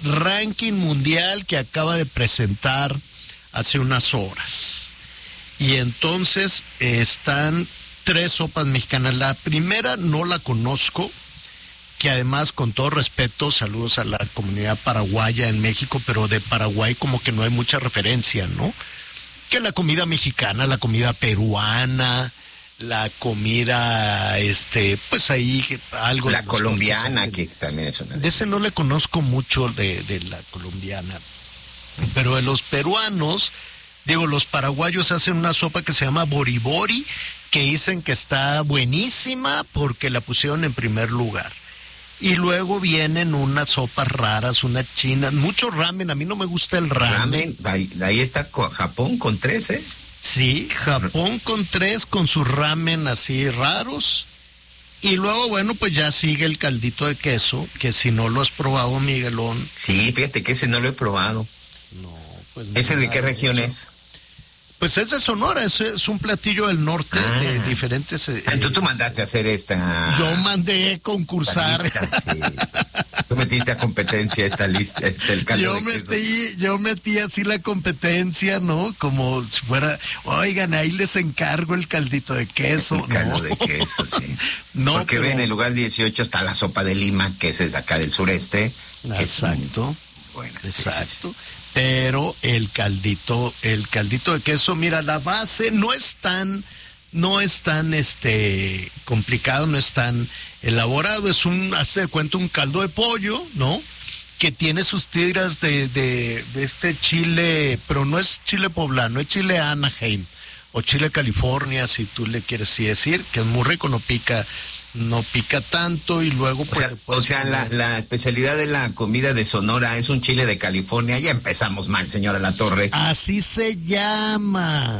ranking mundial que acaba de presentar hace unas horas. Y entonces están 3 sopas mexicanas. La primera no la conozco, que además, con todo respeto, saludos a la comunidad paraguaya en México, pero de Paraguay como que no hay mucha referencia, ¿no? Que la comida mexicana, la comida peruana, la comida, pues ahí algo... La colombiana, que también es una... De ese no le conozco mucho de la colombiana, pero de los peruanos, los paraguayos hacen una sopa que se llama boribori, que dicen que está buenísima porque la pusieron en primer lugar. Y luego vienen unas sopas raras, unas chinas, mucho ramen. A mí no me gusta el ramen. Ahí está Japón con 3, ¿eh? Sí, Japón con 3, con sus ramen así raros. Y luego, bueno, pues ya sigue el caldito de queso, que si no lo has probado, Miguelón. Sí, fíjate que ese no lo he probado. No, pues no. ¿Ese de qué región es? Pues es de Sonora, es un platillo del norte de diferentes... Entonces tú mandaste a hacer esta... Yo mandé concursar. Sí. Tú metiste a competencia esta lista, el caldo de queso. Yo metí así la competencia, ¿no? Como si fuera, oigan, ahí les encargo el caldito de queso. El caldo de queso, sí. No, porque en el lugar 18 está la sopa de lima, que es de acá del sureste. Exacto. Bueno, exacto. Sí. Pero el caldito de queso, mira, la base no es tan complicado, no es tan elaborado, hace de cuenta un caldo de pollo, ¿no? Que tiene sus tiras de este chile, pero no es chile poblano, es chile Anaheim o chile California, si tú le quieres decir, que es muy rico, no pica tanto, y luego la especialidad de la comida de Sonora es un chile de California. Ya empezamos mal, señora Latorre. Así se llama.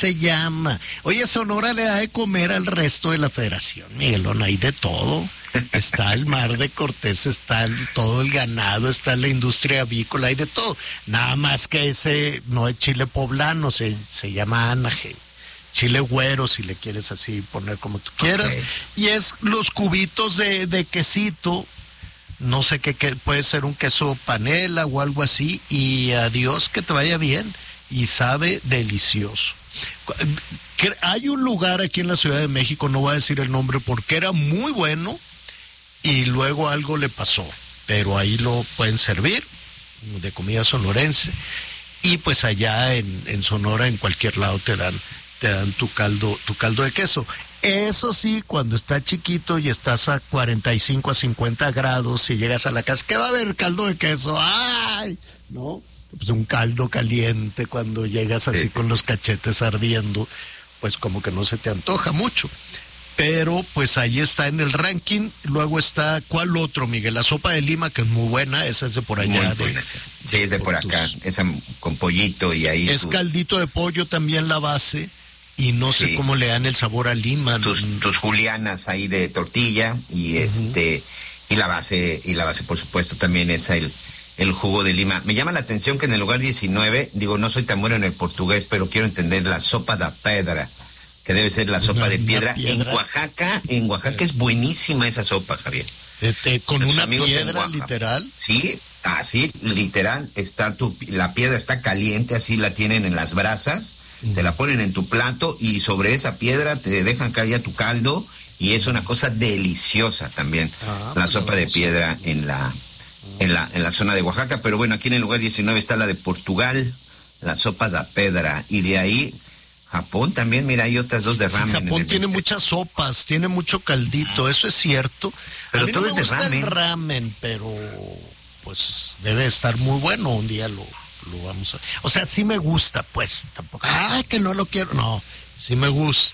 Oye, Sonora le da de comer al resto de la federación, Miguelón, hay de todo. Está el Mar de Cortés, está todo el ganado, está la industria avícola, hay de todo. Nada más que ese no es chile poblano, se llama Anaheim. Chile güero, si le quieres así poner como tú quieras. Okay. Y es los cubitos de quesito, no sé qué, puede ser un queso panela o algo así, y adiós, que te vaya bien. Y sabe delicioso. Hay un lugar aquí en la Ciudad de México, no voy a decir el nombre porque era muy bueno y luego algo le pasó, pero ahí lo pueden servir, de comida sonorense. Y pues allá en Sonora, en cualquier lado te dan tu caldo de queso. Eso sí, cuando está chiquito y estás a 45 a 50 grados y llegas a la casa, ¿qué va a haber? Caldo de queso. ¡Ay! ¿No? Pues un caldo caliente cuando llegas así con los cachetes ardiendo, pues como que no se te antoja mucho. Pero pues ahí está en el ranking. Luego está, ¿cuál otro, Miguel? La sopa de lima, que es muy buena, esa es de por allá. Sí, es de por acá, esa con pollito y ahí... Es caldito de pollo también la base. Y no sé cómo le dan el sabor a lima. Tus julianas ahí de tortilla y y la base por supuesto también es el jugo de lima. Me llama la atención que en el lugar 19, no soy tan bueno en el portugués, pero quiero entender la sopa de pedra, que debe ser la sopa de piedra. En Oaxaca es buenísima esa sopa, Javier. Con una piedra literal. Sí, así literal, la piedra está caliente, así la tienen en las brasas. Te la ponen en tu plato y sobre esa piedra te dejan caer ya tu caldo, y es una cosa deliciosa también la sopa de piedra en la zona de Oaxaca. Pero bueno, aquí en el lugar 19 está la de Portugal, la sopa de pedra, y de ahí Japón también, mira, hay otras 2 de ramen. Sí, Japón tiene muchas sopas, tiene mucho caldito, eso es cierto. Pero a mí todo no me gusta el ramen, pero pues debe estar muy bueno, un día lo vamos a... O sea, sí me gusta, pues, tampoco... que no lo quiero. No, sí me gusta.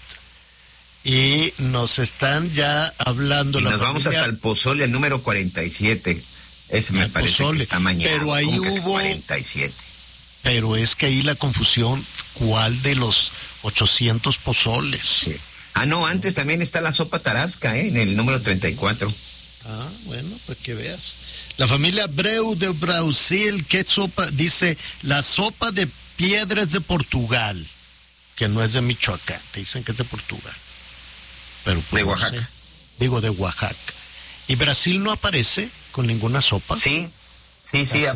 Y nos están ya hablando... Y nos vamos hasta el pozole, el número 47. Ese me parece que está mañana. Pero ahí hubo... 47. Pero es que ahí la confusión, ¿cuál de los 800 pozoles? Sí. No, antes también está la sopa tarasca, en el número 34. Bueno, pues que veas. La familia Breu de Brasil, ¿qué sopa? Dice, la sopa de piedras de Portugal, que no es de Michoacán, te dicen que es de Portugal. Pero pues, de Oaxaca. No sé. Digo, de Oaxaca. ¿Y Brasil no aparece con ninguna sopa? Sí,